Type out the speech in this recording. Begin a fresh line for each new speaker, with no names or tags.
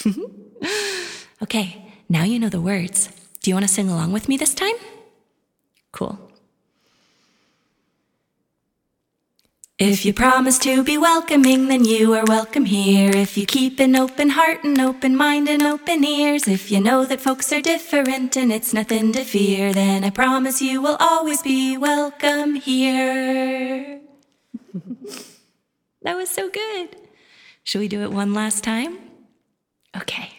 Okay, now you know the words. Do you want to sing along with me this time? Cool. If you promise to be welcoming, then you are welcome here. If you keep an open heart and open mind and open ears, if you know that folks are different and it's nothing to fear, then I promise you will always be welcome here. That was so good. Should we do it one last time? Okay.